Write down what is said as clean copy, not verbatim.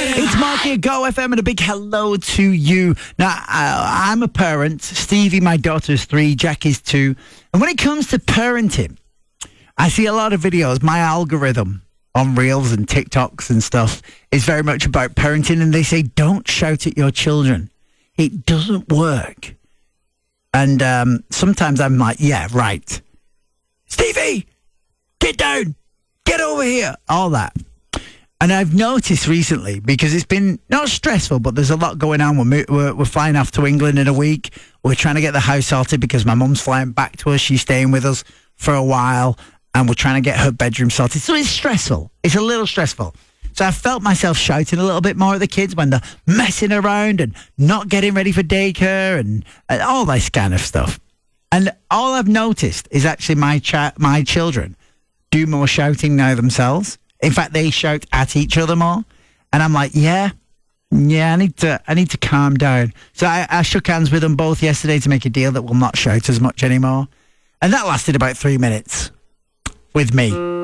It's Marky at Go FM and a big hello to you. Now, I'm a parent. Stevie, my daughter's 3. Jack is 2. And when it comes to parenting, I see a lot of videos. My algorithm on Reels and TikToks and stuff is very much about parenting. And they say, don't shout at your children. It doesn't work. And sometimes I'm like, yeah, right. Stevie, get down. Get over here. All that. And I've noticed recently, because it's been not stressful, but there's a lot going on. We're flying off to England in a week. We're trying to get the house sorted because my mum's flying back to us. She's staying with us for a while, and we're trying to get her bedroom sorted. So it's stressful. It's a little stressful. So I felt myself shouting a little bit more at the kids when they're messing around and not getting ready for daycare and all this kind of stuff. And all I've noticed is actually my children do more shouting now themselves. In fact, they shout at each other more. And I'm like, yeah, I need to calm down. So I shook hands with them both yesterday to make a deal that we'll not shout as much anymore. And that lasted about 3 minutes with me.